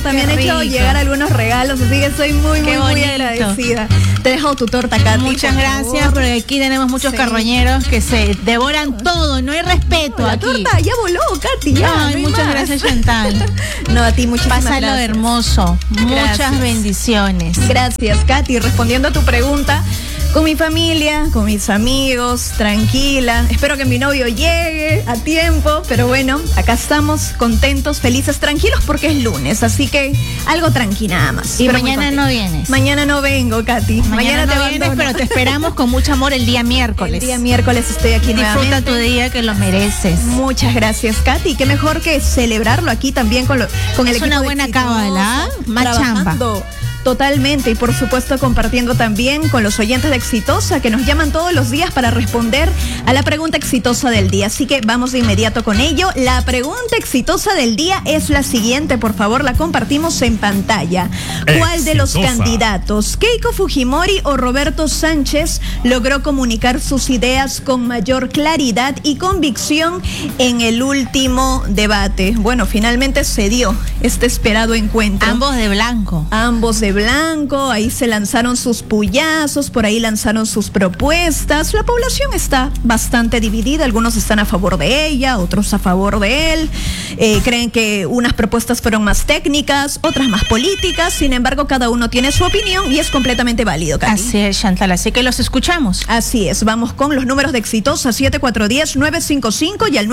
hasta me han hecho llegar algunos regalos, así que estoy muy agradecida. Te dejo tu torta, Katy. Muchas gracias, porque aquí tenemos muchos carroñeros que se devoran todo, no hay respeto la aquí. La torta ya voló, Katy, ya. Ay, muchas gracias, Chantal. No, a ti muchísimas Pásalo gracias. Hermoso. Muchas bendiciones. Gracias, Katy. Respondiendo a tu pregunta, con mi familia, con mis amigos, tranquila. Espero que mi novio llegue a tiempo, pero bueno, acá estamos contentos, felices, tranquilos porque es lunes, así que algo tranqui nada más. Y mañana no vienes. Mañana no vengo, Katy. Mañana no vienes, pero te esperamos con mucho amor el día miércoles. El día miércoles estoy aquí nuevamente. Disfruta tu día, que lo mereces. Muchas gracias, Katy. Qué mejor que celebrarlo aquí también con el equipo. Es una buena cábala, más chamba. Totalmente, y por supuesto compartiendo también con los oyentes de Exitosa que nos llaman todos los días para responder a la pregunta exitosa del día. Así que vamos de inmediato con ello. La pregunta exitosa del día es la siguiente, por favor, la compartimos en pantalla. ¿Cuál de los candidatos, Keiko Fujimori o Roberto Sánchez, logró comunicar sus ideas con mayor claridad y convicción en el último debate? Bueno, finalmente se dio este esperado encuentro. Ambos de blanco. Ambos de blanco, ahí se lanzaron sus puyazos, por ahí lanzaron sus propuestas. La población está bastante dividida, algunos están a favor de ella, otros a favor de él, creen que unas propuestas fueron más técnicas, otras más políticas, sin embargo cada uno tiene su opinión y es completamente válido, Katy. Así es, Chantal, así que los escuchamos. Así es, vamos con los números de Exitosa, 7410-955 y al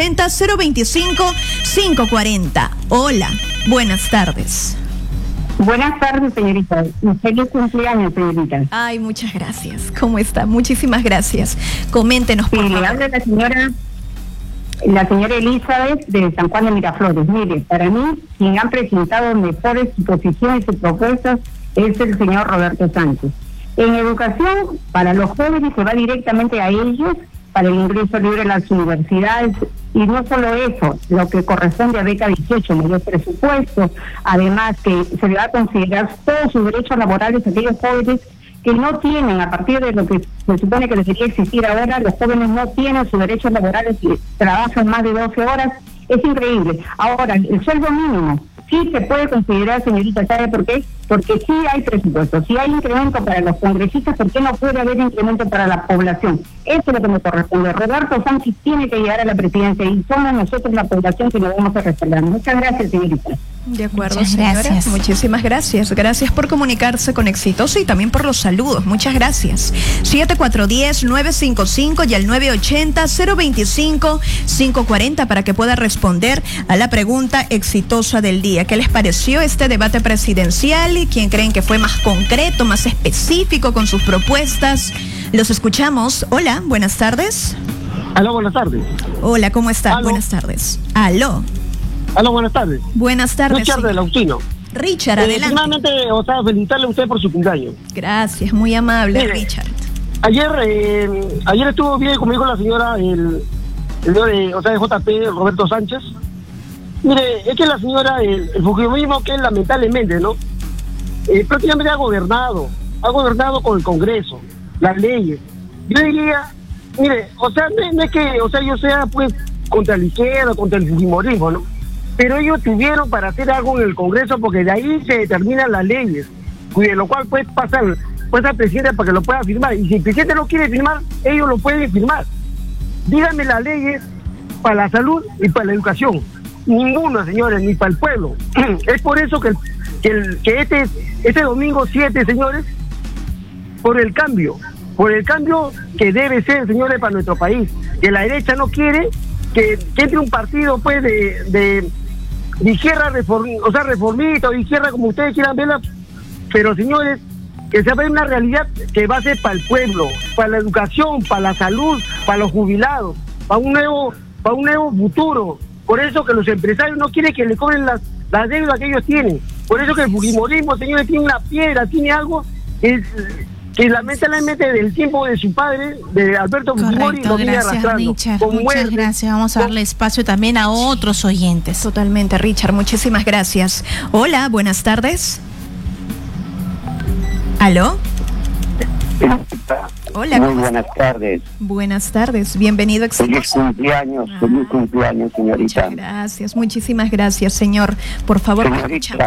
980-025-540. Hola, buenas tardes. Buenas tardes, señorita. Feliz cumpleaños, señorita. Ay, muchas gracias. ¿Cómo está? Muchísimas gracias. Coméntenos, por favor. Le habla la señora Elizabeth de San Juan de Miraflores. Mire, para mí, quien han presentado mejores posiciones y propuestas es el señor Roberto Sánchez. En educación, para los jóvenes se va directamente a ellos, para el ingreso libre a las universidades, y no solo eso, lo que corresponde a beca 18, mayor presupuesto, además que se le va a considerar todos sus derechos laborales a aquellos jóvenes que no tienen, a partir de lo que se supone que les debería existir ahora, los jóvenes no tienen sus derechos laborales y trabajan más de 12 horas, es increíble. Ahora, el sueldo mínimo sí se puede considerar, señorita, ¿sabe por qué? Porque sí hay presupuesto, sí hay incremento para los congresistas, ¿por qué no puede haber incremento para la población? Eso es lo que me corresponde. Roberto Sánchez tiene que llegar a la presidencia y somos nosotros la población que nos vamos a respaldar. Muchas gracias, señorita. De acuerdo, muchas señora. Gracias. Muchísimas gracias. Gracias por comunicarse con Exitosa y también por los saludos. Muchas gracias. 7410-955 y al 980-025-540 para que pueda responder a la pregunta exitosa del día. ¿Qué les pareció este debate presidencial? ¿Y quién creen que fue más concreto, más específico con sus propuestas? Los escuchamos. Hola, buenas tardes. Aló, buenas tardes. Hola, ¿cómo está? Aló. Buenas tardes. Aló. Aló, buenas tardes. Buenas tardes. Richard de Lautino. Richard, adelante. Finalmente, felicitarle a usted por su cumpleaños. Gracias, muy amable. Mire, Richard. Ayer estuvo bien conmigo la señora, el señor de JP, Roberto Sánchez. Mire, es que la señora, el fujimorismo, que lamentablemente, ¿no? Prácticamente ha gobernado con el Congreso, las leyes. Yo diría, mire, no es que, yo sea, pues, contra la izquierda, contra el fujimorismo, ¿no? Pero ellos tuvieron para hacer algo en el Congreso porque de ahí se determinan las leyes, de lo cual pues pasa al presidente para que lo pueda firmar. Y si el presidente no quiere firmar, ellos lo pueden firmar. Díganme las leyes para la salud y para la educación. Ninguna, señores, ni para el pueblo. Es por eso que este domingo 7, señores, por el cambio que debe ser, señores, para nuestro país, que la derecha no quiere que entre un partido pues de izquierda reformista o de izquierda, como ustedes quieran verla, pero señores, que se vea una realidad que va a ser para el pueblo, para la educación, para la salud, para los jubilados, para un nuevo futuro. Por eso que los empresarios no quieren que le cobren las deudas que ellos tienen. Por eso que el fujimorismo, señores, tiene una piedra, tiene algo que lamentablemente del tiempo de su padre, de Alberto Fujimori, lo viene arrastrando. Richard, muchas gracias. Vamos a darle espacio también a otros oyentes. Totalmente, Richard. Muchísimas gracias. Hola, buenas tardes. ¿Aló? Hola. Muy buenas tardes. Buenas tardes, bienvenido, Feliz cumpleaños, señorita. Muchas gracias, muchísimas gracias, señor. Por favor, señorita,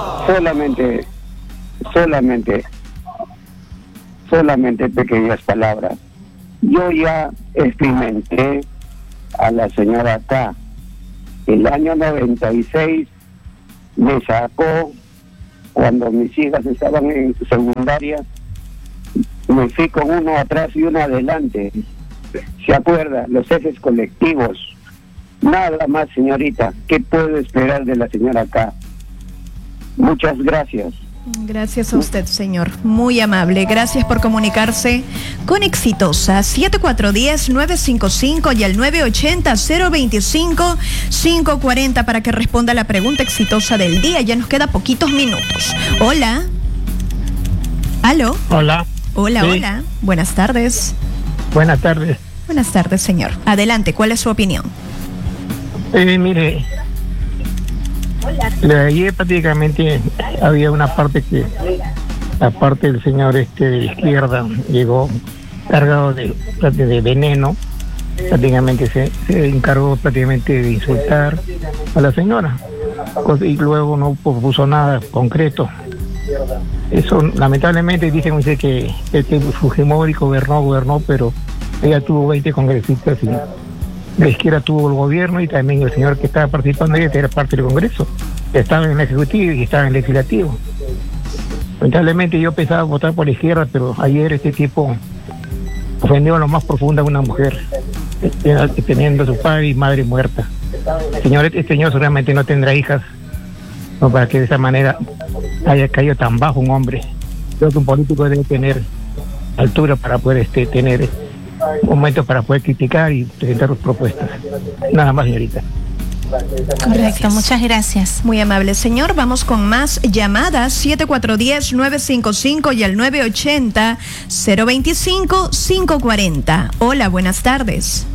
solamente pequeñas palabras. Yo ya experimenté a la señora K. El año 96 me sacó cuando mis hijas estaban en secundaria. Me fui con uno atrás y uno adelante. ¿Se acuerda? Los ejes colectivos. Nada más, señorita. ¿Qué puedo esperar de la señora K? Muchas gracias. Gracias a usted, señor. Muy amable. Gracias por comunicarse con Exitosa. 7410-955 y al 980-025-540 para que responda la pregunta exitosa del día. Ya nos queda poquitos minutos. Hola. ¿Aló? Hola. Hola, sí. Hola. Buenas tardes. Buenas tardes. Buenas tardes, señor. Adelante, ¿cuál es su opinión? Mire, ayer prácticamente había una parte que, aparte del señor de la izquierda, llegó cargado de veneno. Prácticamente se encargó prácticamente de insultar a la señora y luego no propuso nada concreto. Eso lamentablemente dicen usted que Fujimori gobernó, pero ella tuvo 20 congresistas y la izquierda tuvo el gobierno, y también el señor que estaba participando ella era parte del Congreso, estaba en el Ejecutivo y estaba en el Legislativo. Lamentablemente yo pensaba votar por la izquierda, pero ayer este tipo ofendió a lo más profundo a una mujer, teniendo a su padre y madre muerta. Este señor seguramente no tendrá hijas, no, para que de esa manera haya caído tan bajo un hombre. Creo que un político debe tener altura para poder tener un momento para poder criticar y presentar sus propuestas. Nada más, señorita. Correcto, muchas gracias. Muy amable, señor. Vamos con más llamadas. 7410-955 y al 980-025-540. Hola, buenas tardes.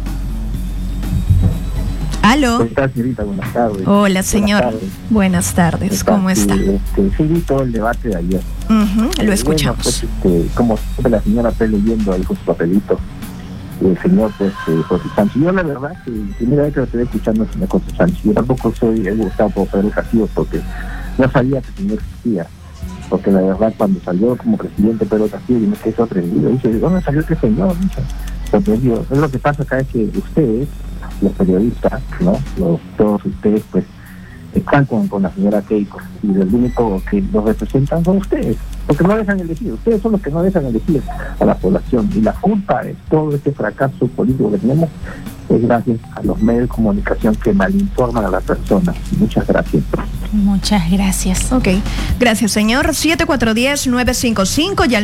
¿Aló? ¿Cómo está, señorita? Buenas tardes. Hola, señor. Buenas tardes. ¿Cómo está? Sí, vi todo el debate de ayer. Lo escuchamos. Bueno, pues, como siempre la señora está leyendo ahí con su papelito, el señor José Sánchez. Yo la verdad que primera vez que lo estoy escuchando al señor José Sánchez. Yo tampoco he gustado por Pedro Castillo porque no sabía que el señor existía. Porque la verdad cuando salió como presidente Pedro Castillo yo me quedé sorprendido. Dice, ¿de dónde salió este señor? Dice, sorprendido. Es lo que pasa acá es que ustedes, los periodistas, ¿no? Todos ustedes pues están con la señora Keiko, y el único que los representan son ustedes, porque no dejan elegir. Ustedes son los que no dejan elegir a la población, y la culpa de todo este fracaso político que tenemos es gracias a los medios de comunicación que malinforman a las personas. Muchas gracias. Muchas gracias. Ok, gracias, señor. 7410-955 y al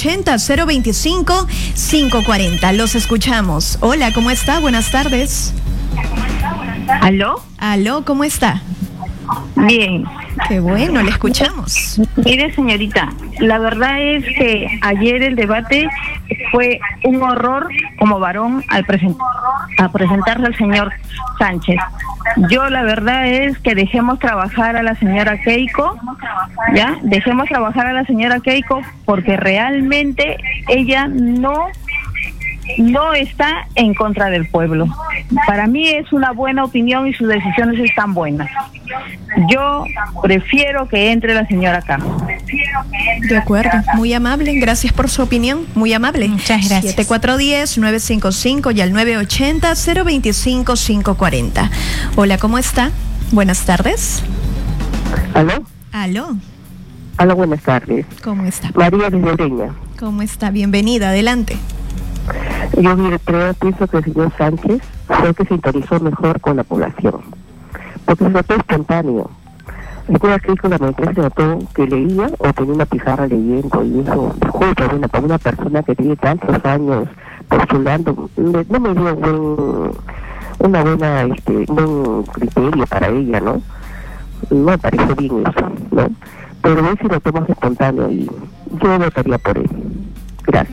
980-025-540. Los escuchamos. Hola, ¿cómo está? Buenas tardes. ¿Aló? Aló, ¿cómo está? Bien. Qué bueno, le escuchamos. Mire, señorita, la verdad es que ayer el debate fue un horror como varón a presentarse al señor Sánchez. Yo la verdad es que dejemos trabajar a la señora Keiko, ¿ya? Dejemos trabajar a la señora Keiko porque realmente ella no está en contra del pueblo. Para mí es una buena opinión y sus decisiones están buenas. Yo prefiero que entre la señora acá. De acuerdo, muy amable, gracias por su opinión, muy amable. Muchas gracias. 7410-955 y al 980-025-540. Hola, ¿cómo está? Buenas tardes. ¿Aló? Aló. Hola, buenas tardes. ¿Cómo está? María de Ureña. ¿Cómo está? Bienvenida, adelante. Yo pienso que el señor Sánchez fue el que se sintonizó mejor con la población, porque se notó espontáneo. Recuerda que solamente se notó que leía o tenía una pizarra leyendo, y eso, disculpa, para una persona que tiene tantos años postulando, no me dio un buen criterio para ella, ¿no? No me parece bien eso, ¿no? Pero él se notó más espontáneo y yo votaría por él. Gracias.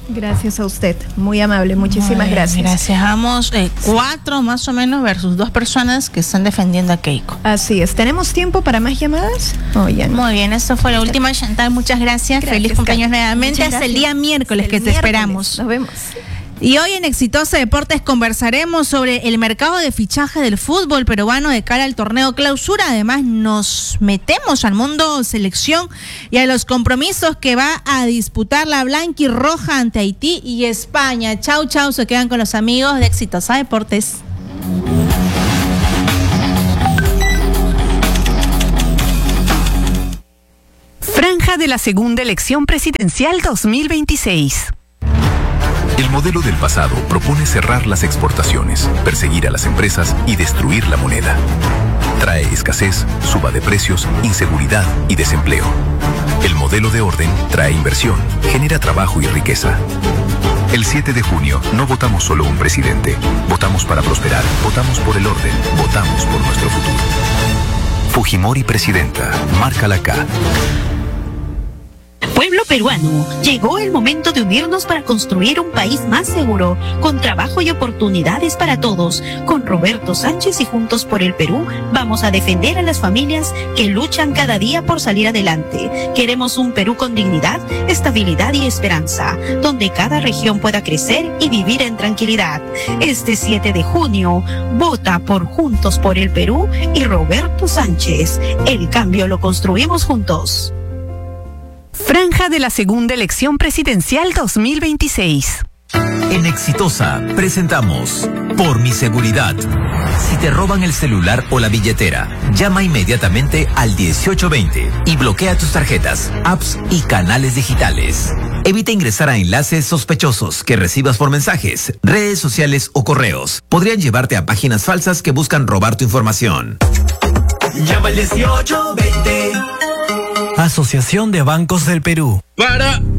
Gracias a usted, muy amable, muchísimas gracias. Gracias, vamos 4 más o menos versus 2 personas que están defendiendo a Keiko. Así es, ¿tenemos tiempo para más llamadas? Oh, ya no. Muy bien, esto fue la última, Chantal, muchas gracias. Feliz cumpleaños nuevamente, hasta el día miércoles que te esperamos. Nos vemos. Y hoy en Exitosa Deportes conversaremos sobre el mercado de fichaje del fútbol peruano de cara al torneo Clausura. Además, nos metemos al mundo selección y a los compromisos que va a disputar la blanquirroja ante Haití y España. Chau, chau, se quedan con los amigos de Exitosa Deportes. Franja de la segunda elección presidencial 2026. El modelo del pasado propone cerrar las exportaciones, perseguir a las empresas y destruir la moneda. Trae escasez, suba de precios, inseguridad y desempleo. El modelo de orden trae inversión, genera trabajo y riqueza. El 7 de junio no votamos solo un presidente, votamos para prosperar, votamos por el orden, votamos por nuestro futuro. Fujimori presidenta, márcala acá. Pueblo peruano, llegó el momento de unirnos para construir un país más seguro, con trabajo y oportunidades para todos. Con Roberto Sánchez y Juntos por el Perú, vamos a defender a las familias que luchan cada día por salir adelante. Queremos un Perú con dignidad, estabilidad y esperanza, donde cada región pueda crecer y vivir en tranquilidad. Este 7 de junio, vota por Juntos por el Perú y Roberto Sánchez. El cambio lo construimos juntos. Franja de la segunda elección presidencial 2026. En Exitosa presentamos Por mi seguridad. Si te roban el celular o la billetera, llama inmediatamente al 1820 y bloquea tus tarjetas, apps y canales digitales. Evita ingresar a enlaces sospechosos que recibas por mensajes, redes sociales o correos. Podrían llevarte a páginas falsas que buscan robar tu información. Llama al 1820. Asociación de Bancos del Perú. Para